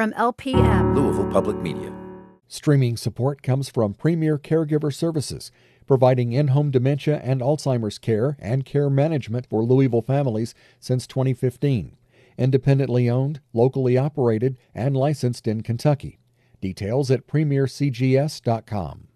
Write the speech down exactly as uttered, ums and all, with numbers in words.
from L P M, Louisville Public Media. Streaming support comes from Premier Caregiver Services, providing in-home dementia and Alzheimer's care and care management for Louisville families since twenty fifteen. Independently owned, locally operated, and licensed in Kentucky. Details at premier c g s dot com.